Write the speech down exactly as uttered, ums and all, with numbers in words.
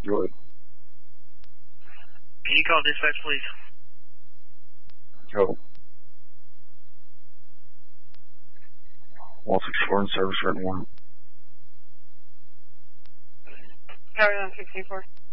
Go ahead. Can you call dispatch, please? Go. one sixty-four in service, written one. Carry on sixty-four.